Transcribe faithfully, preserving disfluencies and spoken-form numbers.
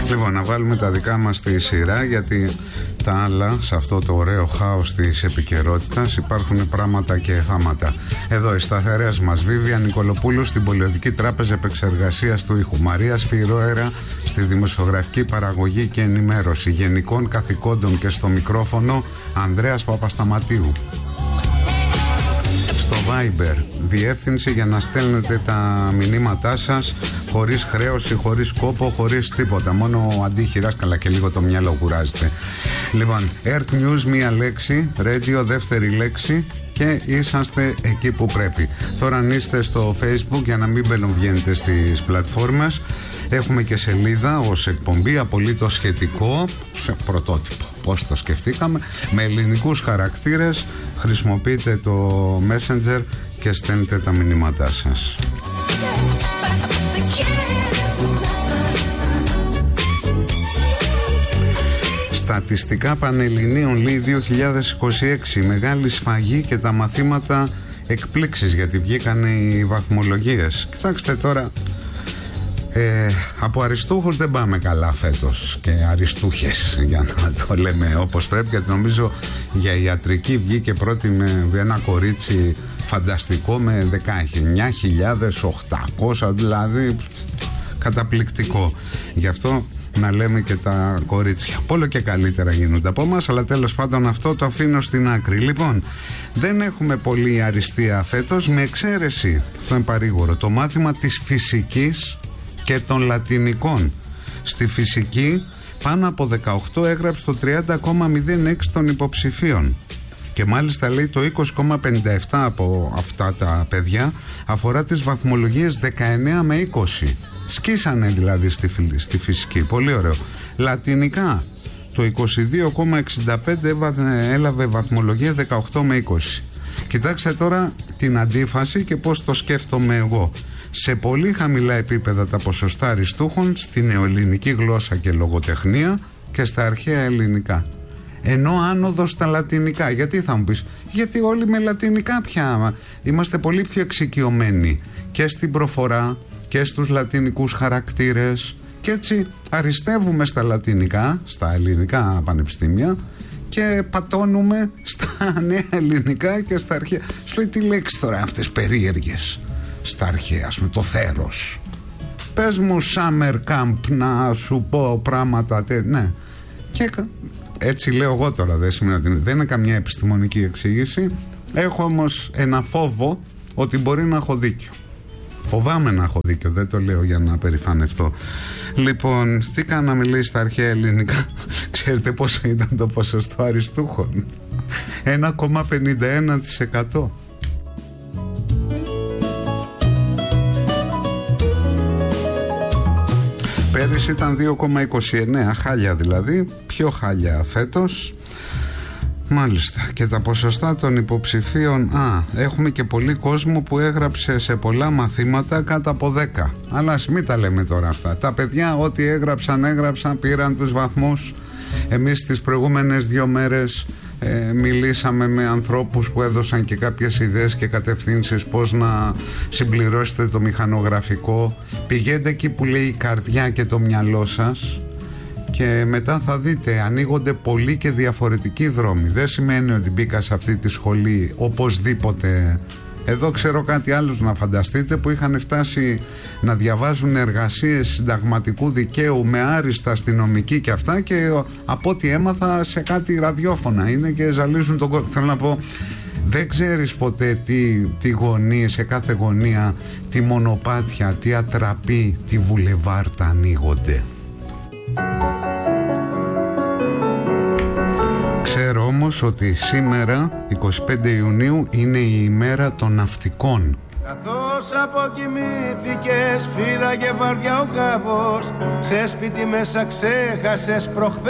Λοιπόν, να βάλουμε τα δικά μας στη σειρά, γιατί τα άλλα, σε αυτό το ωραίο χάος της επικαιρότητας, υπάρχουν πράγματα και θάματα. Εδώ οι σταθερές μας, Βίβια Νικολοπούλου στην Πολιοδική Τράπεζα Επεξεργασίας του Ήχου, Μαρία Σφυρόερα στη δημοσιογραφική παραγωγή και ενημέρωση, γενικών καθηκόντων και στο μικρόφωνο Ανδρέας Παπασταματίου. Στο Viber, διεύθυνση για να στέλνετε τα μηνύματά σας χωρίς χρέωση, χωρίς κόπο, χωρίς τίποτα. Μόνο αντίχειρας, καλά και λίγο το μυαλό κουράζεται. Λοιπόν, Earth News μία λέξη, Radio δεύτερη λέξη και είσαστε εκεί που πρέπει. Τώρα αν είστε στο Facebook, για να μην μπαίνετε στις πλατφόρμες, έχουμε και σελίδα ως εκπομπή, απολύτως σχετικό, σε πρωτότυπο. Πώς το σκεφτήκαμε, με ελληνικούς χαρακτήρες. Χρησιμοποιείτε το Messenger και στέλνετε τα μηνύματά σας. Στατιστικά Πανελληνίων λέει δύο χιλιάδες είκοσι έξι, μεγάλη σφαγή και τα μαθήματα εκπλήξεις, γιατί βγήκαν οι βαθμολογίες. Κοιτάξτε τώρα, ε, από αριστούχους δεν πάμε καλά φέτος, και αριστούχες, για να το λέμε όπως πρέπει, γιατί νομίζω για ιατρική βγήκε πρώτη με ένα κορίτσι φανταστικό με δεκαεννιά χιλιάδες οκτακόσια, δηλαδή καταπληκτικό. Γι' αυτό να λέμε και τα κορίτσια. Όλο και καλύτερα γίνονται από μας, αλλά τέλος πάντων αυτό το αφήνω στην άκρη. Λοιπόν, δεν έχουμε πολύ αριστεία φέτος, με εξαίρεση, αυτό είναι παρήγορο, το μάθημα της φυσικής και των λατινικών. Στη φυσική πάνω από δεκαοκτώ έγραψε το τριάντα κόμμα μηδέν έξι των υποψηφίων. Και μάλιστα λέει το είκοσι κόμμα πενήντα επτά από αυτά τα παιδιά αφορά τις βαθμολογίες δεκαεννιά με είκοσι. Σκίσανε δηλαδή στη, στη φυσική. Πολύ ωραίο. Λατινικά το είκοσι δύο κόμμα εξήντα πέντε έλαβε βαθμολογία δεκαοκτώ με είκοσι. Κοιτάξτε τώρα την αντίφαση και πώς το σκέφτομαι εγώ. Σε πολύ χαμηλά επίπεδα τα ποσοστά αριστούχων στη νεοελληνική γλώσσα και λογοτεχνία και στα αρχαία ελληνικά. Ενώ άνοδο στα λατινικά. Γιατί θα μου πεις? Γιατί όλοι με λατινικά πια είμαστε πολύ πιο εξοικειωμένοι και στην προφορά και στους λατινικούς χαρακτήρες, και έτσι αριστεύουμε στα λατινικά, στα ελληνικά πανεπιστήμια, και πατώνουμε στα νέα ελληνικά και στα αρχαία. Σου λέει, τι λέξεις τώρα αυτές περίεργες στα αρχαία, με το θέρος. Πες μου summer camp να σου πω πράγματα τε... ναι. Και έτσι λέω εγώ τώρα, δεν, δεν είναι καμιά επιστημονική εξήγηση. Έχω όμως ένα φόβο ότι μπορεί να έχω δίκιο. Φοβάμαι να έχω δίκιο, δεν το λέω για να περηφανευτώ. Λοιπόν, τι κάναμε λέει στα αρχαία ελληνικά? Ξέρετε πόσο ήταν το ποσοστό αριστούχων? ένα κόμμα πενήντα ένα τοις εκατό. Πέρυσι ήταν δύο κόμμα είκοσι εννέα, χάλια δηλαδή, πιο χάλια φέτος. Μάλιστα. Και τα ποσοστά των υποψηφίων, α, έχουμε και πολύ κόσμο που έγραψε σε πολλά μαθήματα κάτω από δέκα. Αλλά ας μην τα λέμε τώρα αυτά. Τα παιδιά ό,τι έγραψαν, έγραψαν, πήραν τους βαθμούς. Εμείς τις προηγούμενες δύο μέρες ε, μιλήσαμε με ανθρώπους που έδωσαν και κάποιες ιδέες και κατευθύνσεις πώς να συμπληρώσετε το μηχανογραφικό. Πηγαίνετε εκεί που λέει η καρδιά και το μυαλό σας, και μετά θα δείτε ανοίγονται πολλοί και διαφορετικοί δρόμοι. Δεν σημαίνει ότι μπήκα σε αυτή τη σχολή οπωσδήποτε. Εδώ ξέρω κάτι άλλο να φανταστείτε, που είχαν φτάσει να διαβάζουν εργασίες συνταγματικού δικαίου με άριστα αστυνομική και αυτά, και από ό,τι έμαθα σε κάτι ραδιόφωνα είναι και ζαλίζουν τον κόσμο. Θέλω να πω, δεν ξέρεις ποτέ τι, τι γωνίες, σε κάθε γωνία, τι μονοπάτια, τι ατραπή, τι βουλεβάρτα ανοίγονται. Ξέρω όμως ότι σήμερα, εικοστή πέμπτη Ιουνίου, είναι η ημέρα των ναυτικών. Καθώς αποκοιμήθηκες, φύλαγε βαριά ο κάβος, σε σπίτι μέσα ξέχασες προχθές.